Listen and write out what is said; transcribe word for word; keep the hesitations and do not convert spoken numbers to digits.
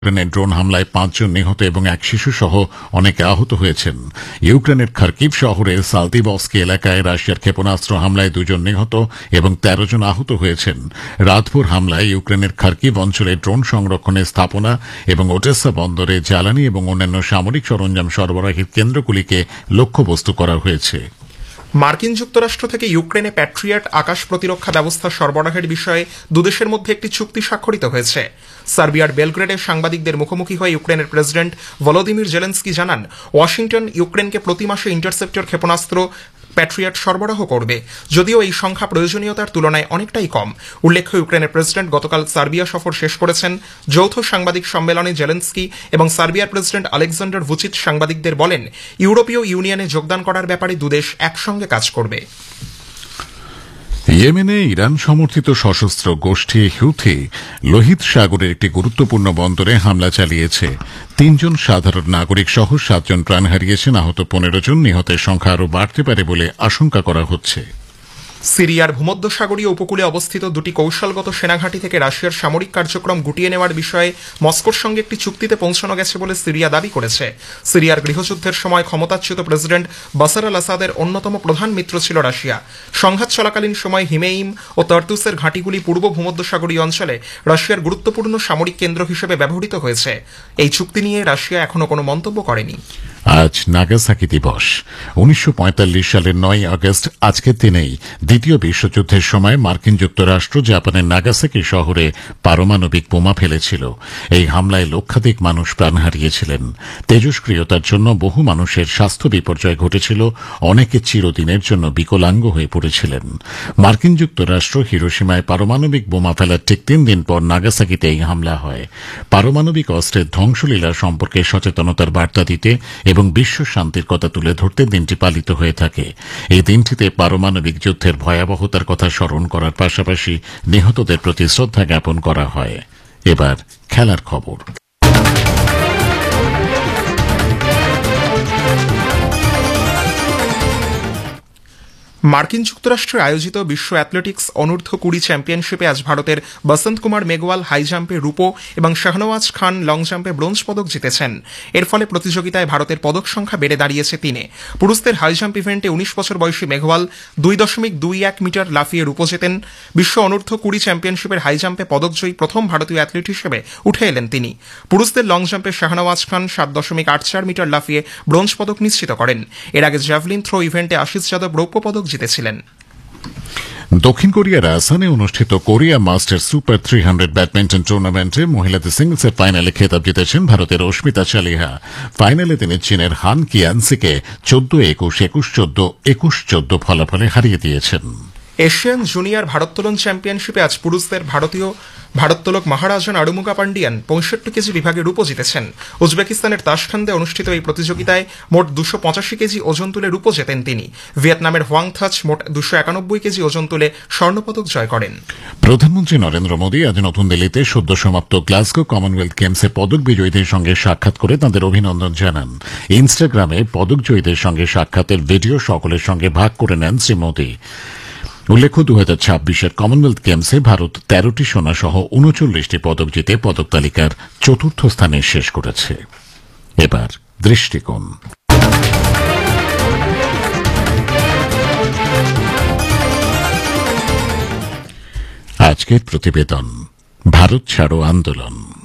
ইউক্রেনের ড্রোন হামলায় পাঁচজন নিহত এবং এক শিশু সহ অনেকে আহত হয়েছেন। ইউক্রেনের খার্কিভ শহরের সালতিবস্কি এলাকায় রাশিয়ার ক্ষেপণাস্ত্র হামলায় দুজন নিহত এবং তেরো জন আহত হয়েছেন। রাতভর হামলায় ইউক্রেনের খার্কিভ অঞ্চলে ড্রোন সংরক্ষণের স্থাপনা এবং ওডেসা বন্দরে জ্বালানি এবং অন্যান্য সামরিক সরঞ্জাম সরবরাহের কেন্দ্রগুলিকে লক্ষ্যবস্তু করা হয়েছে। মার্কিন যুক্তরাষ্ট্র থেকে ইউক্রেনে প্যাট্রিয়ট আকাশ প্রতিরক্ষা ব্যবস্থা সরবরাহের বিষয়ে দুদেশের মধ্যে একটি চুক্তি স্বাক্ষরিত হয়েছে। সার্বিয়ার বেলগ্রেডে সাংবাদিকদের মুখোমুখি হয়ে ইউক্রেনের প্রেসিডেন্ট ভলোদিমির জেলেনস্কি জানান, ওয়াশিংটন ইউক্রেনকে প্রতি মাসে ইন্টারসেপ্টর ক্ষেপণাস্ত্র প্যাট্রিয়ট সরবরাহ করবে, যদিও এই সংখ্যা প্রয়োজনীয়তার তুলনায় অনেকটাই কম। উল্লেখ্য, ইউক্রেনের প্রেসিডেন্ট গতকাল সার্বিয়া সফর শেষ করেছেন। যৌথ সাংবাদিক সম্মেলনে জেলেনস্কি এবং সার্বিয়ার প্রেসিডেন্ট আলেকজান্ডার ভুচিচ সাংবাদিকদের বলেন, ইউরোপীয় ইউনিয়নে যোগদান করার ব্যাপারে দুদেশ একসঙ্গে কাজ করবে। ইয়েমেনে ইরান সমর্থিত সশস্ত্র গোষ্ঠী হুথি লোহিত সাগরের একটি গুরুত্বপূর্ণ বন্দরে হামলা চালিয়েছে। তিনজন সাধারণ নাগরিক সহ সাতজন প্রাণ হারিয়েছেন, আহত পনেরো জন। নিহতের সংখ্যা আরও বাড়তে পারে বলে আশঙ্কা করা হচ্ছে। সিরিয়ার ভূমধ্যসাগরীয় উপকূলে অবস্থিত দুটি কৌশলগত সেনাঘাঁটি থেকে রাশিয়ার সামরিক কার্যক্রম গুটিয়ে নেওয়ার বিষয়ে মস্কোর সঙ্গে একটি চুক্তিতে পৌঁছানো গেছে বলে সিরিয়া দাবি করেছে। সিরিয়ার গৃহযুদ্ধের সময় ক্ষমতাচ্যুত প্রেসিডেন্ট বাশার আল আসাদের অন্যতম প্রধান মিত্র ছিল রাশিয়া। সংঘাত চলাকালীন সময় হিমেইম ও তর্তুসের ঘাঁটিগুলি পূর্ব ভূমধ্যসাগরীয় অঞ্চলে রাশিয়ার গুরুত্বপূর্ণ সামরিক কেন্দ্র হিসেবে ব্যবহৃত হয়েছে। এই চুক্তি নিয়ে রাশিয়া এখনো কোনো মন্তব্য করেনি। আজ নাগাসাকি দিবস। উনিশশো পঁয়তাল্লিশ সালের নয় আগস্ট আজকের দিনেই দ্বিতীয় বিশ্বযুদ্ধের সময় মার্কিন যুক্তরাষ্ট্র জাপানের নাগাসাকি শহরে পারমাণবিক বোমা ফেলেছিল। এই হামলায় লক্ষাধিক মানুষ প্রাণ হারিয়েছিলেন। তেজস্ক্রিয়তার জন্য বহু মানুষের স্বাস্থ্য বিপর্যয় ঘটেছিল, অনেকে চিরদিনের জন্য বিকলাঙ্গ হয়ে পড়েছিলেন। মার্কিন যুক্তরাষ্ট্র হিরোশিমায় পারমাণবিক বোমা ফেলার ঠিক তিন দিন পর নাগাসাকিতে এই হামলা হয়। পারমাণবিক অস্ত্রের ধ্বংসলীলা সম্পর্কে সচেতনতার বার্তা দিতে এবং বিশ্ব শান্তির কথা তুলে ধরতে দিনটি পালিত হয়ে থাকে। এই দিনটিতে পারমাণবিক যুদ্ধের ভয়াবহতার কথা স্মরণ করার পাশাপাশি নিহতদের প্রতি শ্রদ্ধা জ্ঞাপন করা হয়। এবার খেলার খবর। মার্কিন যুক্তরাষ্ট্রে আয়োজিত বিশ্ব অ্যাথলেটিক্স অনূর্ধ্ব কুড়ি চ্যাম্পিয়নশিপে আজ ভারতের বসন্ত কুমার মেঘওয়াল হাই জাম্পে রূপো এবং শাহনওয়াজ খান লং জাম্পে ব্রোঞ্জ পদক জিতেছেন। এর ফলে প্রতিযোগিতায় ভারতের পদক সংখ্যা বেড়ে দাঁড়িয়েছে তিনে। পুরুষদের হাই জাম্প ইভেন্টে উনিশ বছর বয়সী মেঘওয়াল দুই দশমিক দুই এক মিটার লাফিয়ে রূপো জেতেন। বিশ্ব অনূর্ধ্ব কুড়ি চ্যাম্পিয়নশিপের হাই জাম্পে পদকজয়ী প্রথম ভারতীয় অ্যাথলিট হিসেবে উঠে এলেন তিনি। পুরুষদের লং জাম্পে শাহনওয়াজ খান সাত দশমিক আট চার মিটার লাফিয়ে ব্রোঞ্জ পদক নিশ্চিত করেন। এর আগে জ্যাভলিন থ্রো ইভেন্টে আশিস যাদব রৌপ্য পদক জিতেছিলেন। দক্ষিণ কোরিয়ার আসানে অনুষ্ঠিত Korea masters super three hundred badminton টুর্নামেন্টে মহিলাদের সিঙ্গলসের ফাইনালে খেতাব জিতেছেন ভারতের অস্মিতা চালিহা। ফাইনালে তিনি চীনের হান কিয়ানসিকে চোদ্দ একুশ একুশ চোদ্দ একুশ চোদ্দ ফলাফলে হারিয়ে দিয়েছেন। এশিয়ান জুনিয়র ভারোত্তোলন চ্যাম্পিয়নশিপে আজ পুরুষদের ভারতীয় ভারোত্তোলক মহারাজন আরুমুগা পান্ডিয়ান পঁয়ষট্টি কেজি বিভাগে রূপো জিতেছেন। উজবেকিস্তানের তাশখান্দে অনুষ্ঠিত এই প্রতিযোগিতায় মোট দুশো পঁচাশি কেজি ওজন তুলে রূপো জেতেন তিনি। ভিয়েতনামের হোয়াং থাচ মোট দুশো একানব্বই কেজি ওজন তুলে স্বর্ণপদক জয় করেন। প্রধানমন্ত্রী নরেন্দ্র মোদী আজ নতুন দিল্লিতে সদ্য সমাপ্ত গ্লাসগো কমনওয়েলথ গেমসে পদক বিজয়ীদের সঙ্গে সাক্ষাৎ করে তাঁদের অভিনন্দন জানান। ইনস্টাগ্রামে পদক জয়ীদের সঙ্গে সাক্ষাতের ভিডিও সকলের সঙ্গে ভাগ করে নেন শ্রী মোদী। উল্লেখ্য, দু হাজার ছাব্বিশের কমনওয়েলথ গেমসে ভারত তেরোটি সোনা সহ উনচল্লিশটি পদক জিতে পদক তালিকার চতুর্থ স্থানে শেষ করেছে। এবার দৃষ্টিকোণ। আজকের প্রতিবেদন, ভারত ছাড়ো আন্দোলন।